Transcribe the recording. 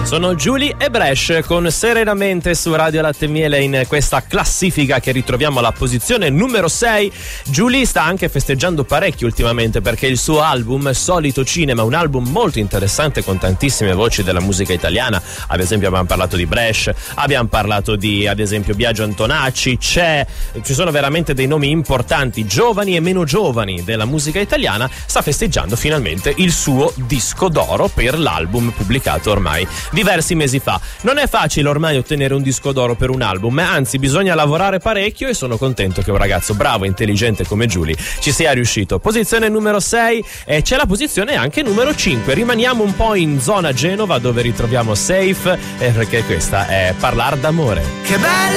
Sono Giulie e Bresh con Serenamente su Radio Latte e Miele in questa classifica che ritroviamo alla posizione numero 6. Giulie sta anche festeggiando parecchio ultimamente perché il suo album Solito Cinema, un album molto interessante con tantissime voci della musica italiana. Ad esempio abbiamo parlato di Bresh, abbiamo parlato di ad esempio Biagio Antonacci, ci sono veramente dei nomi importanti, giovani e meno giovani della musica italiana. Sta festeggiando finalmente il suo disco d'oro per l'album pubblicato ormai diversi mesi fa. Non è facile ormai ottenere un disco d'oro per un album, anzi bisogna lavorare parecchio e sono contento che un ragazzo bravo e intelligente come Giulie ci sia riuscito. Posizione numero 6 e c'è la posizione anche numero 5. Rimaniamo un po' in zona Genova dove ritroviamo Safe perché questa è Parlar d'amore. Che bello!